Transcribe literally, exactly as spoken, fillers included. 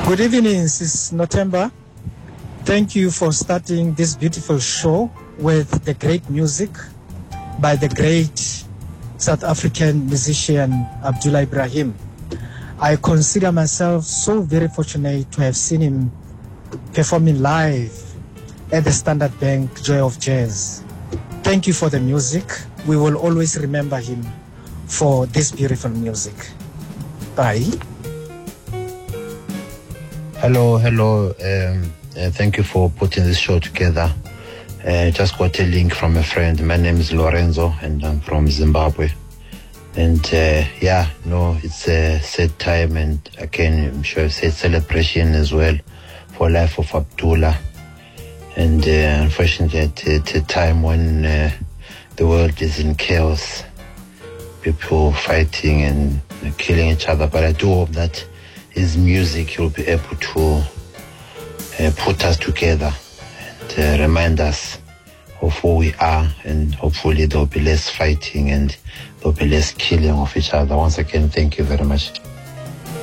Good evening, Sis Notemba. Thank you for starting this beautiful show with the great music by the great South African musician Abdullah Ibrahim. I consider myself so very fortunate to have seen him performing live at the Standard Bank Joy of Jazz. Thank you for the music. We will always remember him for this beautiful music. Bye. Hello, hello. Um, uh, thank you for putting this show together. Uh, just got a link from a friend. My name is Lorenzo, and I'm from Zimbabwe. And uh, yeah, no, it's a sad time, and again, I'm sure it's a celebration as well for life of Abdullah. And uh, unfortunately, at, at a time when uh, the world is in chaos, people fighting and killing each other. But I do hope that his music will be able to uh, put us together and uh, remind us of who we are, and hopefully there'll be less fighting and there'll be less killing of each other. Once again, thank you very much.